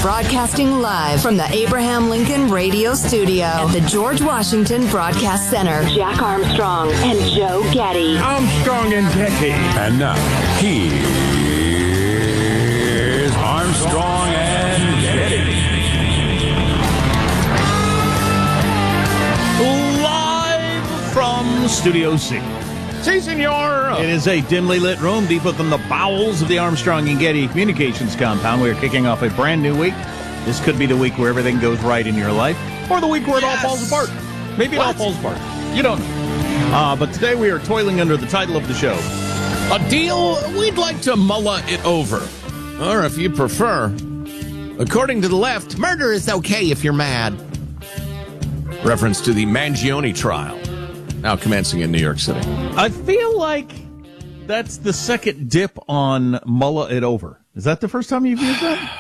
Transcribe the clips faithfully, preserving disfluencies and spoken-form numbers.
Broadcasting live from the Abraham Lincoln Radio Studio at the George Washington Broadcast Center. Jack Armstrong and Joe Getty. Armstrong and Getty. And now, here's Armstrong and Getty. Live from Studio C. Si, senor. It is a dimly lit room deep within the bowels of the Armstrong and Getty Communications compound. We are kicking off a brand new week. This could be the week where everything goes right in your life, or the week where it Yes. all falls apart. Maybe it What? all falls apart. You don't know. Uh, but today we are toiling under the title of the show. A deal we'd like to mulla it over. Or if you prefer, according to the left, murder is okay if you're mad. Reference to the Mangione trial, now commencing in New York City. I feel like that's the second dip on mulla it over. Is that the first time you've used that?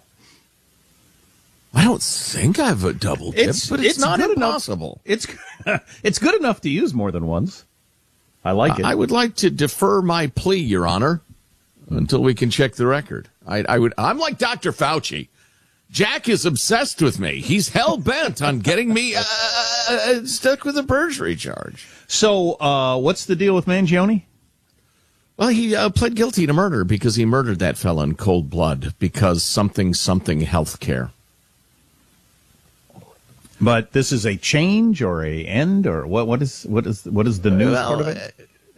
I don't think I've a double dip, It's- but it's, it's not good enough. impossible. It's it's good enough to use more than once. I like it. I would like to defer my plea, Your Honor, until we can check the record. I, I would. I'm like Doctor Fauci. Jack is obsessed with me. He's hell bent on getting me uh, uh, stuck with a perjury charge. So, uh, what's the deal with Mangione? Well, he uh, pled guilty to murder because he murdered that fella in cold blood because something something health care. But this is a change or a end or what? What is what is what is the news Well, part of it?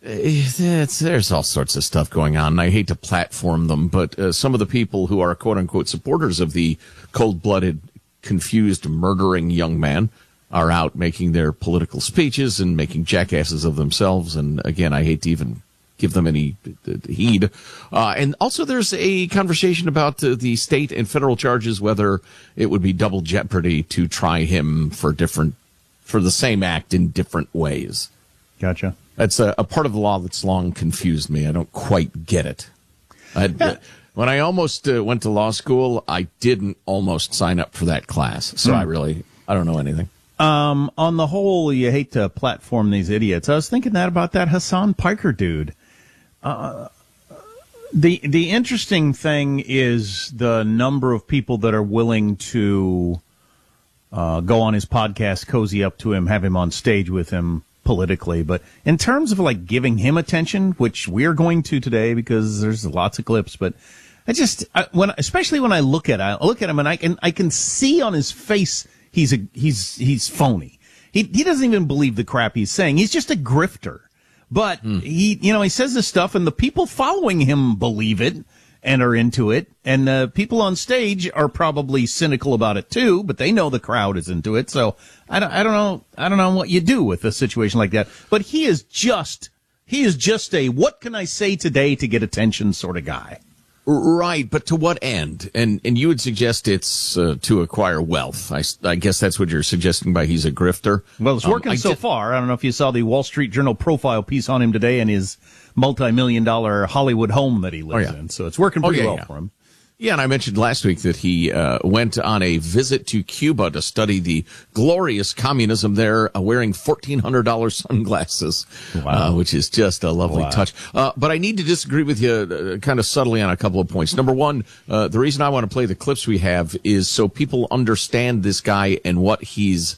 It's, there's all sorts of stuff going on, and I hate to platform them, but uh, some of the people who are quote-unquote supporters of the cold-blooded, confused, murdering young man are out making their political speeches and making jackasses of themselves, and again, I hate to even give them any uh, heed. Uh, and also there's a conversation about uh, the state and federal charges, whether it would be double jeopardy to try him for different, for the same act in different ways. Gotcha. That's a, a part of the law that's long confused me. I don't quite get it. I, uh, when I almost uh, went to law school, I didn't almost sign up for that class. So Hmm. I really, I don't know anything. Um, on the whole, you hate to platform these idiots. I was thinking that about that Hassan Piker dude. Uh, the the interesting thing is the number of people that are willing to uh, go on his podcast, cozy up to him, have him on stage with him politically. But in terms of like giving him attention, which we're going to today because there's lots of clips, but I just I, when especially when I look at I look at him and I can I can see on his face he's a he's he's phony. He he doesn't even believe the crap he's saying. He's just a grifter. But he, you know, he says this stuff, and the people following him believe it and are into it. And the people on stage are probably cynical about it too, but they know the crowd is into it. So I don't, I don't know, I don't know what you do with a situation like that. But he is just, he is just a what can I say today to get attention sort of guy. Right, but to what end? And and you would suggest it's uh, to acquire wealth. I, I guess that's what you're suggesting by he's a grifter. Well, it's working Um, I so did- far. I don't know if you saw the Wall Street Journal profile piece on him today and his multi-million dollar Hollywood home that he lives Oh, yeah. in. So it's working Oh, pretty yeah, well yeah. for him. Yeah, and I mentioned last week that he uh, went on a visit to Cuba to study the glorious communism there, uh, wearing fourteen hundred dollars sunglasses, Wow. uh, which is just a lovely Wow. touch. Uh, but I need to disagree with you uh, kind of subtly on a couple of points. Number one, uh, the reason I want to play the clips we have is so people understand this guy and what he's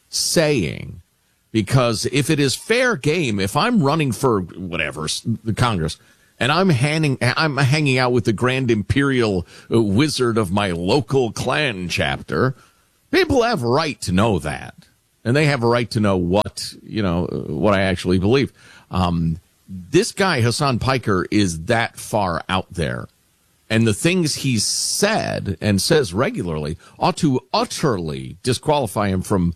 saying. Because if it is fair game, if I'm running for whatever, the Congress, and I'm hanging, I'm hanging out with the Grand Imperial uh, Wizard of my local clan chapter, people have a right to know that. And they have a right to know what, you know, uh, what I actually believe. Um, this guy, Hassan Piker, is that far out there. And the things he's said and says regularly ought to utterly disqualify him from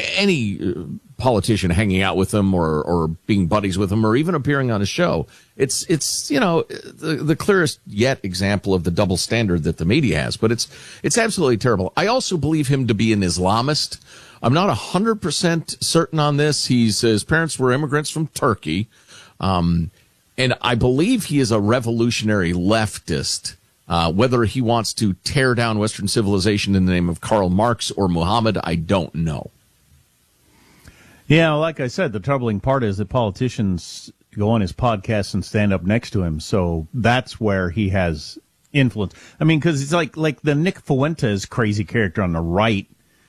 any uh, politician hanging out with him or, or being buddies with him or even appearing on a show. It's, it's, you know, the, the clearest yet example of the double standard that the media has, but it's, it's absolutely terrible. I also believe him to be an Islamist. I'm not a hundred percent certain on this. He's, his parents were immigrants from Turkey. Um, and I believe he is a revolutionary leftist. Uh, whether he wants to tear down Western civilization in the name of Karl Marx or Muhammad, I don't know. Yeah, like I said, the troubling part is that politicians go on his podcast and stand up next to him. So that's where he has influence. I mean, because it's like like the Nick Fuentes crazy character on the right.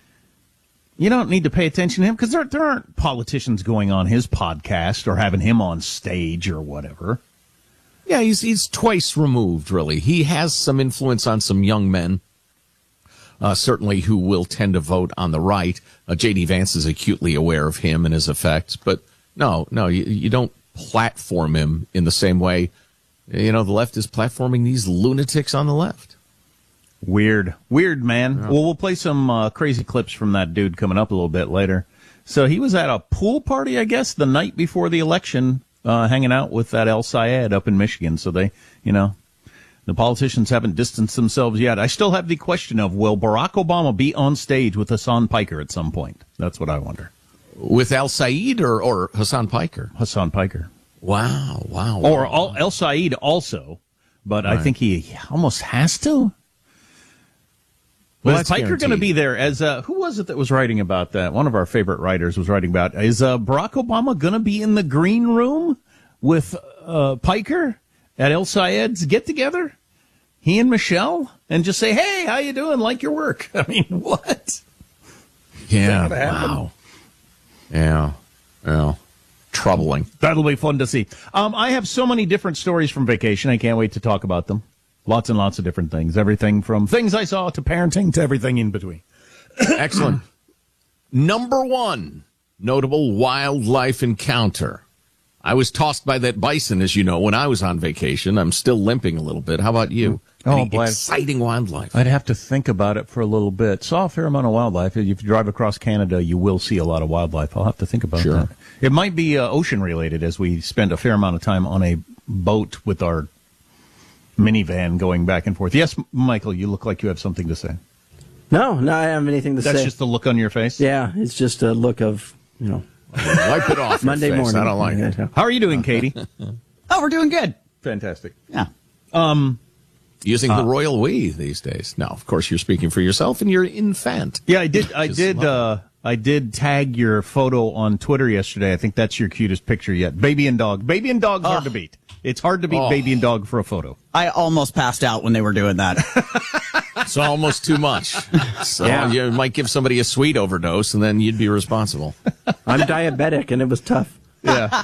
You don't need to pay attention to him because there there aren't politicians going on his podcast or having him on stage or whatever. Yeah, he's he's twice removed, really. He has some influence on some young men, uh, certainly who will tend to vote on the right. Uh, J D. Vance is acutely aware of him and his effects, but no, no, you, you don't platform him in the same way. You know, the left is platforming these lunatics on the left. Weird. Weird, man. Yeah. Well, we'll play some uh, crazy clips from that dude coming up a little bit later. So he was at a pool party, I guess, the night before the election, uh, hanging out with that El Sayed up in Michigan. So they, you know, the politicians haven't distanced themselves yet. I still have the question of, will Barack Obama be on stage with Hassan Piker at some point? That's what I wonder. With El Sayed or, or Hassan Piker? Hassan Piker. Wow, wow. Or wow. Al, El Sayed also, but right. I think he almost has to. Well, is Piker going to be there as, uh, who was it that was writing about that? One of our favorite writers was writing about, is uh, Barack Obama going to be in the green room with uh, Piker at El Sayed's get-together? He and Michelle? And just say, hey, how you doing? Like your work. I mean, what? Yeah, wow. Yeah, yeah. Troubling. That'll be fun to see. Um, I have so many different stories from vacation. I can't wait to talk about them. Lots and lots of different things. Everything from things I saw to parenting to everything in between. Excellent. Number one notable wildlife encounter. I was tossed by that bison, as you know, when I was on vacation. I'm still limping a little bit. How about you? Oh, Any boy. Exciting wildlife. I'd have to think about it for a little bit. Saw a fair amount of wildlife. If you drive across Canada, you will see a lot of wildlife. I'll have to think about sure. that. It might be uh, ocean-related, as we spend a fair amount of time on a boat with our minivan going back and forth. Yes, Michael, you look like you have something to say. No, no, I don't have anything to That's say. That's just the look on your face? Yeah, it's just a look of, you know. Wipe it off. Monday face. morning. I don't like it. How are you doing, Katie? Oh, we're doing good. Fantastic. Yeah. Um, Using uh, the royal we these days. Now, of course, you're speaking for yourself and you're infant. Yeah, I did. I did. Uh, I did tag your photo on Twitter yesterday. I think that's your cutest picture yet. Baby and dog. Baby and dog's oh. hard to beat. It's hard to beat oh. baby and dog for a photo. I almost passed out when they were doing that. It's almost too much. So yeah. you might give somebody a sweet overdose, and then you'd be responsible. I'm diabetic, and it was tough. Yeah.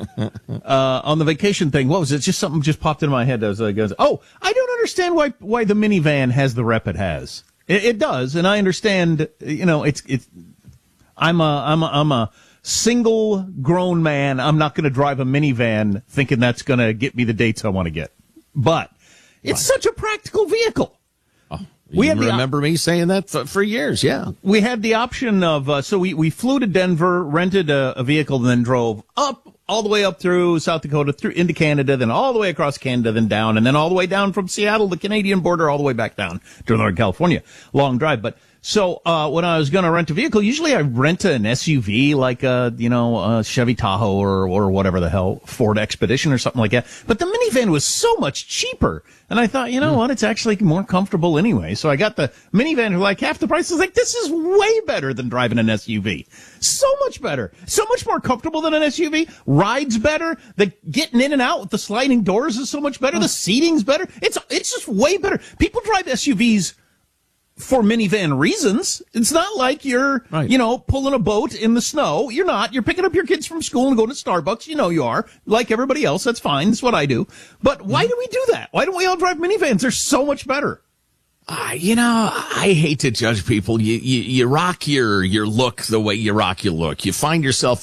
uh, on the vacation thing, what was it? Just something just popped in my head as I goes. Oh, I don't understand why why the minivan has the rep it has. It, it does, and I understand. You know, it's it's. I'm a I'm a I'm a single grown man. I'm not going to drive a minivan thinking that's going to get me the dates I want to get. But it's such a practical vehicle. Oh, we you had the, remember me saying that th- for years, yeah. We had the option of, uh, so we, we flew to Denver, rented a, a vehicle, and then drove up, all the way up through South Dakota, through into Canada, then all the way across Canada, then down, and then all the way down from Seattle, the Canadian border, all the way back down to Northern California. Long drive, but so uh when I was going to rent a vehicle, usually I rent an S U V like a, you know, a Chevy Tahoe or or whatever the hell, Ford Expedition or something like that. But the minivan was so much cheaper. And I thought, you know mm. what, it's actually more comfortable anyway. So I got the minivan for like half the price. I was like, this is way better than driving an S U V. So much better. So much more comfortable than an S U V. Rides better. The getting in and out with the sliding doors is so much better. The seating's better. It's it's just way better. People drive S U Vs for minivan reasons. It's not like you're, right. you know, pulling a boat in the snow. You're not. You're picking up your kids from school and going to Starbucks. You know you are. Like everybody else. That's fine. That's what I do. But why do we do that? Why don't we all drive minivans? They're so much better. Uh, you know, I hate to judge people. You, you, you rock your, your look the way you rock your look. You find yourself